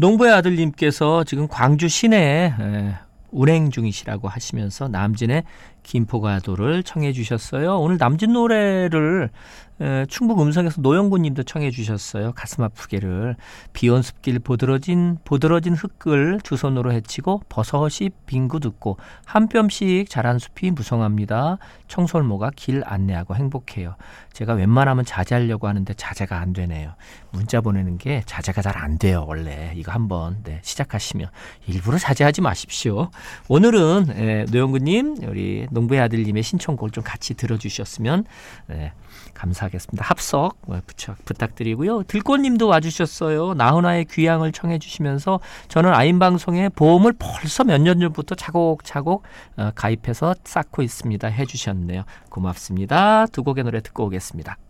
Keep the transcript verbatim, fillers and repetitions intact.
농부의 아들님께서 지금 광주 시내에 에, 운행 중이시라고 하시면서 남진의 김포가도를 청해 주셨어요. 오늘 남진 노래를 에, 충북 음성에서 노영구 님도 청해 주셨어요. 가슴 아프게를. 비온 숲길 보드러진 보드러진 흙을 두 손으로 헤치고 버섯이 빙구 듣고 한 뼘씩 자란 숲이 무성합니다. 청솔모가 길 안내하고 행복해요. 제가 웬만하면 자제하려고 하는데 자제가 안 되네요. 문자 보내는 게 자제가 잘 안 돼요. 원래 이거 한번 네, 시작하시면 일부러 자제하지 마십시오. 오늘은 에, 노영구 님 우리 농부의 아들님의 신청곡을 좀 같이 들어주셨으면 네, 감사하겠습니다. 합석 부탁, 부탁드리고요. 들꽃님도 와주셨어요. 나훈아의 귀향을 청해 주시면서 저는 아임방송에 보험을 벌써 몇 년 전부터 차곡차곡 가입해서 쌓고 있습니다. 해주셨네요. 고맙습니다. 두 곡의 노래 듣고 오겠습니다.